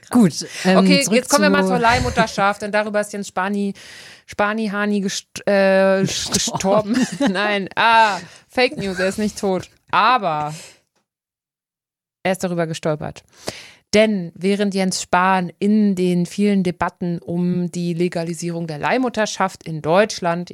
Gut. Okay, jetzt kommen wir mal zur Leihmutterschaft, denn darüber ist Jens Spahni-Hani gestorben. Nein, Fake News, er ist nicht tot. Aber er ist darüber gestolpert. Denn während Jens Spahn in den vielen Debatten um die Legalisierung der Leihmutterschaft in Deutschland,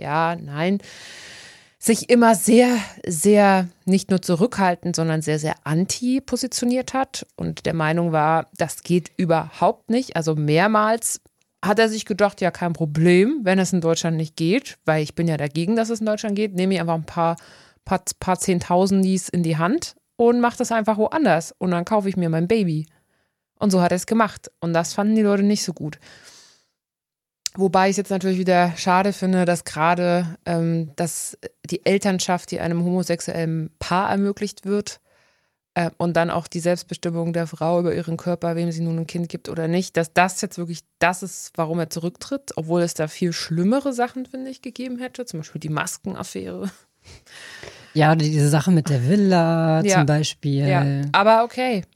sich immer sehr, sehr nicht nur zurückhaltend, sondern sehr, sehr anti positioniert hat und der Meinung war, das geht überhaupt nicht. Also mehrmals hat er sich gedacht, ja, kein Problem, wenn es in Deutschland nicht geht, weil ich bin ja dagegen, dass es in Deutschland geht, nehme ich einfach ein paar Zehntausendis in die Hand und mache das einfach woanders und dann kaufe ich mir mein Baby. Und so hat er es gemacht und das fanden die Leute nicht so gut. Wobei ich es jetzt natürlich wieder schade finde, dass gerade dass die Elternschaft, die einem homosexuellen Paar ermöglicht wird und dann auch die Selbstbestimmung der Frau über ihren Körper, wem sie nun ein Kind gibt oder nicht, dass das jetzt wirklich das ist, warum er zurücktritt, obwohl es da viel schlimmere Sachen, finde ich, gegeben hätte, zum Beispiel die Maskenaffäre. Ja, diese Sache mit der Villa zum Beispiel. Ja, aber okay.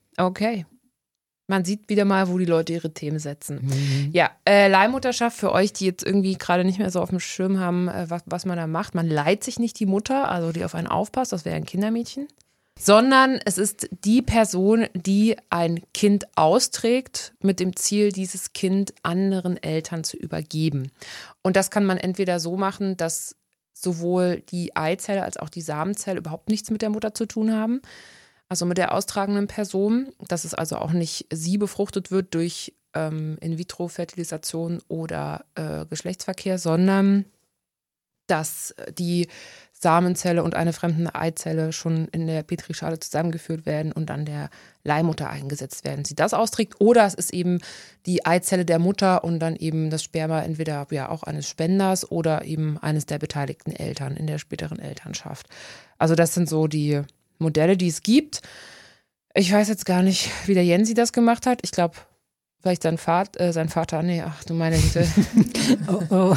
Man sieht wieder mal, wo die Leute ihre Themen setzen. Mhm. Ja, Leihmutterschaft für euch, die jetzt irgendwie gerade nicht mehr so auf dem Schirm haben, was man da macht. Man leiht sich nicht die Mutter, also die auf einen aufpasst, das wäre ein Kindermädchen, sondern es ist die Person, die ein Kind austrägt mit dem Ziel, dieses Kind anderen Eltern zu übergeben. Und das kann man entweder so machen, dass sowohl die Eizelle als auch die Samenzelle überhaupt nichts mit der Mutter zu tun haben. Also mit der austragenden Person, dass es also auch nicht sie befruchtet wird durch In-vitro-Fertilisation oder Geschlechtsverkehr, sondern dass die Samenzelle und eine fremde Eizelle schon in der Petrischale zusammengeführt werden und dann der Leihmutter eingesetzt werden. Sie das austrägt oder es ist eben die Eizelle der Mutter und dann eben das Sperma entweder ja auch eines Spenders oder eben eines der beteiligten Eltern in der späteren Elternschaft. Also das sind so die Modelle, die es gibt. Ich weiß jetzt gar nicht, wie der Jensi das gemacht hat. Ich glaube, vielleicht sein Vater, nee, ach du meine Güte. Oh.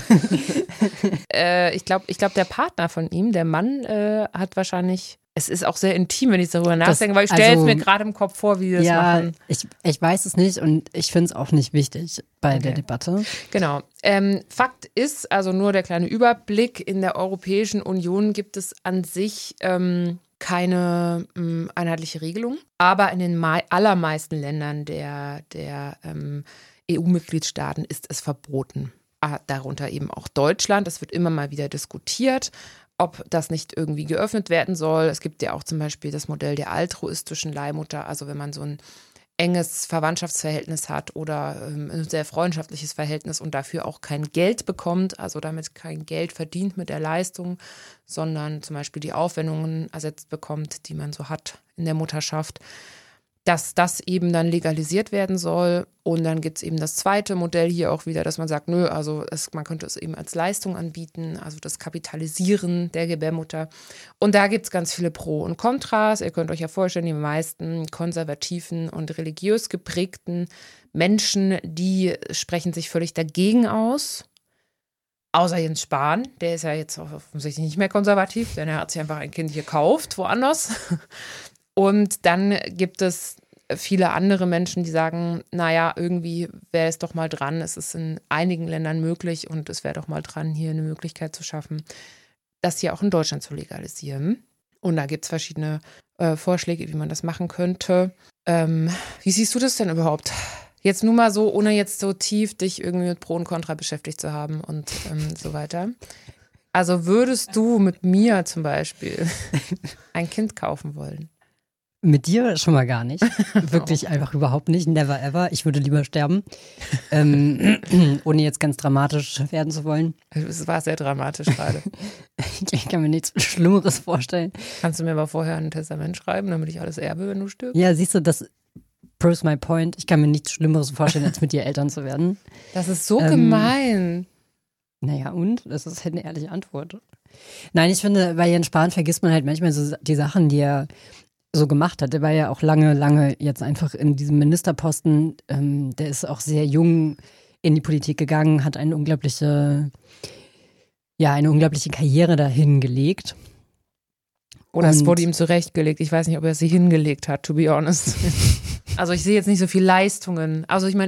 Ich glaube, der Partner von ihm, der Mann, hat wahrscheinlich, es ist auch sehr intim, wenn ich darüber nachdenke, weil ich stelle es mir gerade im Kopf vor, wie die das machen. Ich weiß es nicht und ich finde es auch nicht wichtig bei der Debatte. Genau. Fakt ist, also nur der kleine Überblick, in der Europäischen Union gibt es an sich keine einheitliche Regelung, aber in den allermeisten Ländern der EU-Mitgliedstaaten ist es verboten. Darunter eben auch Deutschland. Es wird immer mal wieder diskutiert, ob das nicht irgendwie geöffnet werden soll. Es gibt ja auch zum Beispiel das Modell der altruistischen Leihmutter, also wenn man so ein enges Verwandtschaftsverhältnis hat oder ein sehr freundschaftliches Verhältnis und dafür auch kein Geld bekommt, also damit kein Geld verdient mit der Leistung, sondern zum Beispiel die Aufwendungen ersetzt bekommt, die man so hat in der Mutterschaft, dass das eben dann legalisiert werden soll. Und dann gibt es eben das zweite Modell hier auch wieder, dass man sagt, nö, also man könnte es eben als Leistung anbieten, also das Kapitalisieren der Gebärmutter. Und da gibt es ganz viele Pro und Kontras. Ihr könnt euch ja vorstellen, die meisten konservativen und religiös geprägten Menschen, die sprechen sich völlig dagegen aus. Außer Jens Spahn, der ist ja jetzt offensichtlich nicht mehr konservativ, denn er hat sich einfach ein Kind gekauft, woanders. Und dann gibt es viele andere Menschen, die sagen, naja, irgendwie wäre es doch mal dran, es ist in einigen Ländern möglich und es wäre doch mal dran, hier eine Möglichkeit zu schaffen, das hier auch in Deutschland zu legalisieren. Und da gibt es verschiedene Vorschläge, wie man das machen könnte. Wie siehst du das denn überhaupt? Jetzt nur mal so, ohne jetzt so tief dich irgendwie mit Pro und Contra beschäftigt zu haben und so weiter. Also würdest du mit mir zum Beispiel ein Kind kaufen wollen? Mit dir schon mal gar nicht. Wirklich einfach überhaupt nicht. Never ever. Ich würde lieber sterben. Ohne jetzt ganz dramatisch werden zu wollen. Es war sehr dramatisch gerade. Ich kann mir nichts Schlimmeres vorstellen. Kannst du mir aber vorher ein Testament schreiben, damit ich alles erbe, wenn du stirbst? Ja, siehst du, das proves my point. Ich kann mir nichts Schlimmeres vorstellen, als mit dir Eltern zu werden. Das ist so gemein. Naja, und? Das ist halt eine ehrliche Antwort. Nein, ich finde, bei Jens Spahn vergisst man halt manchmal so die Sachen, die er so gemacht hat. Der war ja auch lange jetzt einfach in diesem Ministerposten. Der ist auch sehr jung in die Politik gegangen, hat eine unglaubliche Karriere dahin gelegt. Oder es wurde ihm zurechtgelegt. Ich weiß nicht, ob er sie hingelegt hat, to be honest. Also ich sehe jetzt nicht so viel Leistungen. Also ich meine,